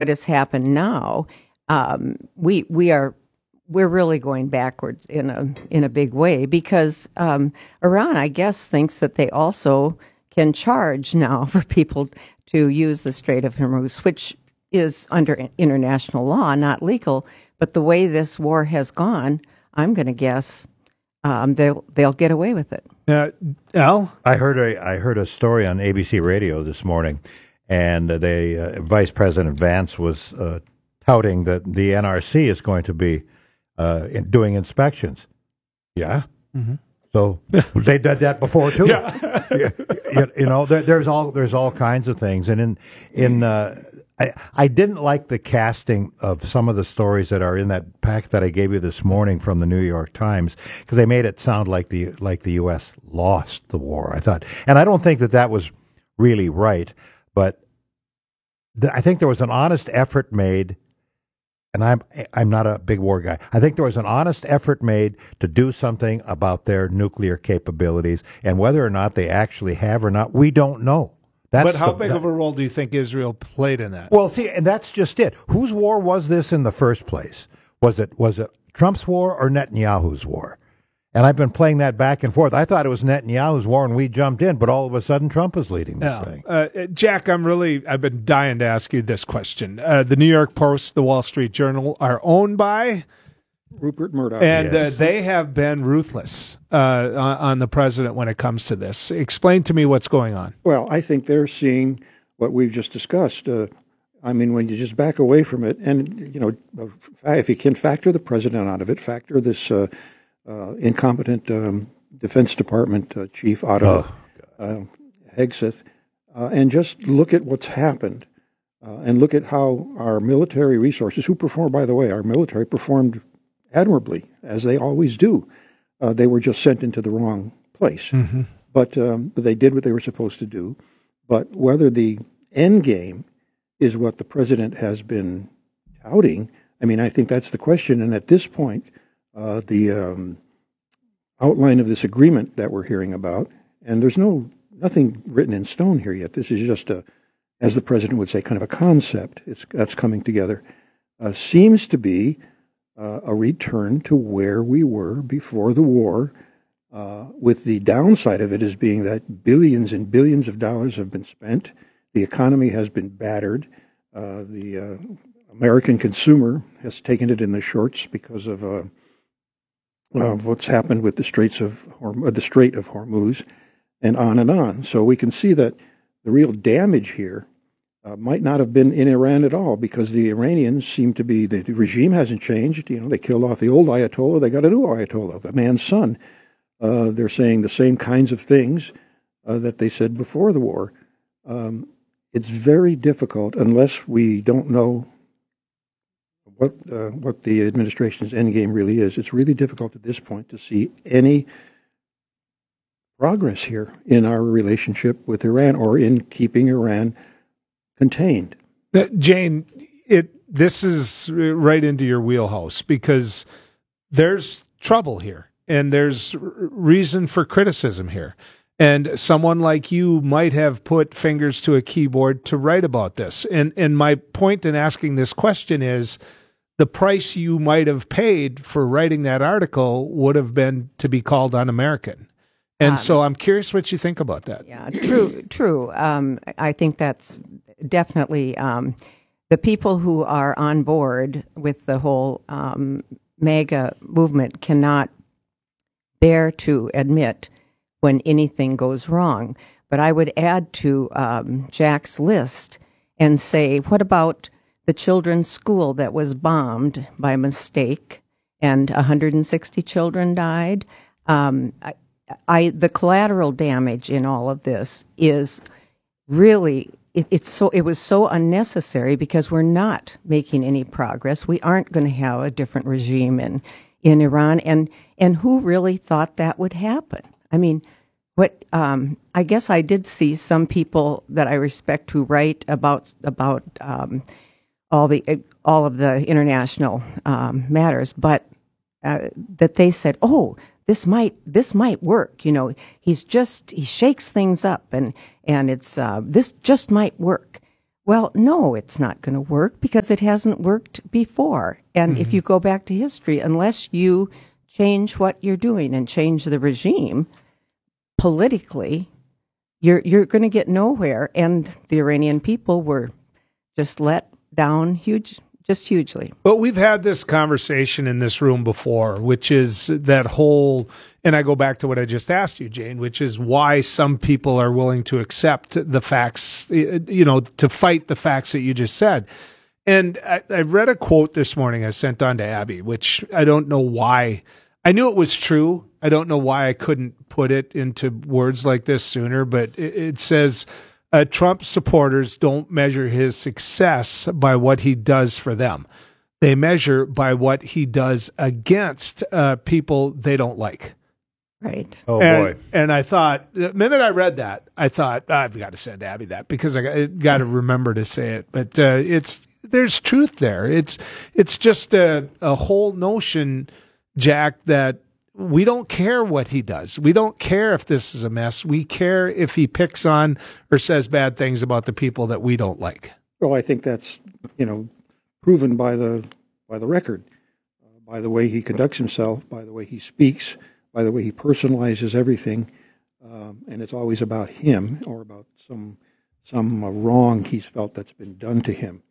has happened now, we're really going backwards in a big way, because Iran, I guess, thinks that they also can charge now for people to use the Strait of Hormuz, which is under international law, not legal. But the way this war has gone, I'm going to guess they'll get away with it. Al? I heard a story on ABC Radio this morning, and Vice President Vance was touting that the NRC is going to be doing inspections. Yeah. Mm-hmm. So they did that before too. Yeah. There's all kinds of things, and I didn't like the casting of some of the stories that are in that pack that I gave you this morning from the New York Times, because they made it sound like the U.S. lost the war. I thought, and I don't think that was really right, but I think there was an honest effort made. And I'm not a big war guy. I think there was an honest effort made to do something about their nuclear capabilities, and whether or not they actually have or not, we don't know. But how big of a role do you think Israel played in that? Well, see, and that's just it. Whose war was this in the first place? Was it Trump's war or Netanyahu's war? And I've been playing that back and forth. I thought it was Netanyahu's war and we jumped in, but all of a sudden Trump is leading this thing. Jack, I've been dying to ask you this question. The New York Post, the Wall Street Journal are owned by Rupert Murdoch. And they have been ruthless on the president when it comes to this. Explain to me what's going on. Well, I think they're seeing what we've just discussed. When you just back away from it, and, if you can factor the president out of it, factor this incompetent Defense Department Chief Otto Hegseth, and just look at what's happened, and look at how our military resources, our military performed admirably, as they always do. They were just sent into the wrong place. Mm-hmm. But they did what they were supposed to do. But whether the end game is what the president has been touting, I think that's the question. And at this point, the outline of this agreement that we're hearing about, and there's nothing written in stone here yet. This is just as the president would say, kind of a concept. That's coming together. Seems to be a return to where we were before the war, with the downside of it as being that billions and billions of dollars have been spent. The economy has been battered. The American consumer has taken it in the shorts because of what's happened with the Strait of Hormuz, and on and on. So we can see that the real damage here might not have been in Iran at all, because the Iranians seem to be, the regime hasn't changed. They killed off the old Ayatollah, they got a new Ayatollah, the man's son. They're saying the same kinds of things that they said before the war. It's very difficult, unless we don't know what the administration's endgame really is. It's really difficult at this point to see any progress here in our relationship with Iran, or in keeping Iran contained. Jane, this is right into your wheelhouse, because there's trouble here and there's reason for criticism here. And someone like you might have put fingers to a keyboard to write about this. And my point in asking this question is, the price you might have paid for writing that article would have been to be called un-American. And so I'm curious what you think about that. Yeah, true. I think that's definitely the people who are on board with the whole MAGA movement cannot bear to admit when anything goes wrong. But I would add to Jack's list and say, what about the children's school that was bombed by mistake and 160 children died? The collateral damage in all of this is really, it was so unnecessary, because we're not making any progress. We aren't going to have a different regime in Iran, and who really thought that would happen? I guess I did see some people that I respect who write about all of the international matters, but that they said, oh, this might work. He shakes things up, and it's this just might work. Well, no, it's not going to work because it hasn't worked before. And if you go back to history, unless you change what you're doing and change the regime politically, you're going to get nowhere. And the Iranian people were just let down hugely. But we've had this conversation in this room before, which is that whole, and I go back to what I just asked you, Jane, which is why some people are willing to accept the facts, to fight the facts that you just said. And I read a quote this morning I sent on to Abby, which I don't know why. I knew it was true. I don't know why I couldn't put it into words like this sooner, but it says, Trump supporters don't measure his success by what he does for them. They measure by what he does against people they don't like. Right. Oh, boy. And I thought, the minute I read that, I thought, I've got to send Abby that because I got to remember to say it. But there's truth there. It's just a whole notion, Jack, that we don't care what he does. We don't care if this is a mess. We care if he picks on or says bad things about the people that we don't like. Well, I think that's, proven by the record, by the way he conducts himself, by the way he speaks, by the way he personalizes everything, and it's always about him or about some wrong he's felt that's been done to him.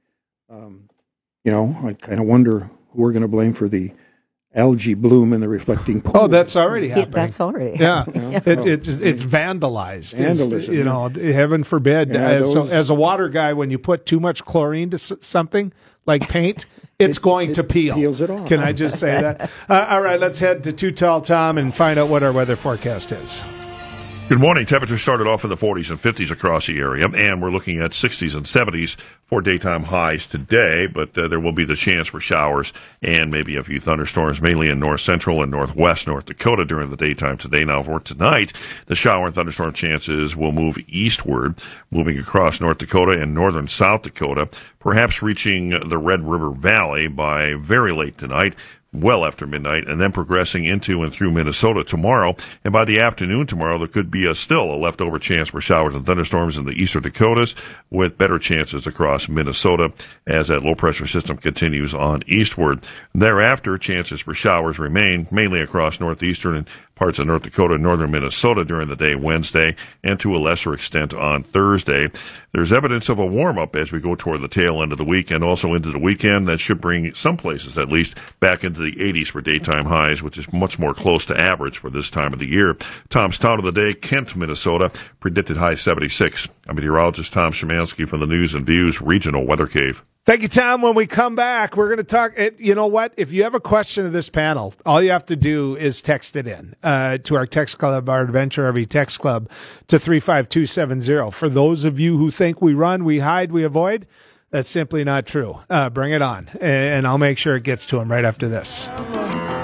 I kind of wonder who we're going to blame for the algae bloom in the reflecting pool. Oh, that's already happening. That's already happening. Yeah. It's vandalized. Vandalism. Heaven forbid. Yeah, so as a water guy, when you put too much chlorine to something like paint, it's going to peel. Peels it off. Can I just say that? All right, let's head to Too Tall Tom and find out what our weather forecast is. Good morning. Temperatures started off in the 40s and 50s across the area, and we're looking at 60s and 70s for daytime highs today, but there will be the chance for showers and maybe a few thunderstorms, mainly in north central and northwest North Dakota during the daytime today. Now, for tonight, the shower and thunderstorm chances will move eastward, moving across North Dakota and northern South Dakota, perhaps reaching the Red River Valley by very late tonight, well after midnight, and then progressing into and through Minnesota tomorrow. And by the afternoon tomorrow, there could be still a leftover chance for showers and thunderstorms in the eastern Dakotas, with better chances across Minnesota as that low-pressure system continues on eastward. Thereafter, chances for showers remain mainly across northeastern and parts of North Dakota and northern Minnesota during the day Wednesday, and to a lesser extent on Thursday. There's evidence of a warm-up as we go toward the tail end of the week and also into the weekend. That should bring some places, at least, back into the 80s for daytime highs, which is much more close to average for this time of the year. Tom's Town of the Day, Kent, Minnesota, predicted high 76. I'm meteorologist Tom Szymanski from the News and Views Regional Weather Cave. Thank you, Tom. When we come back, we're going to talk. You know what? If you have a question of this panel, all you have to do is text it in to our text club, our Adventure RV text club, to 35270. For those of you who think we run, we hide, we avoid, that's simply not true. Bring it on, and I'll make sure it gets to them right after this.